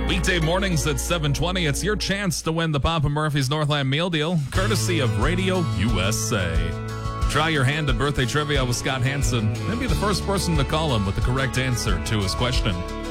Weekday mornings at 7:20, it's your chance to win the Papa Murphy's Northland Meal Deal, courtesy of Radio USA. Try your hand at birthday trivia with Scott Hansen and be the first person to call him with the correct answer to his question.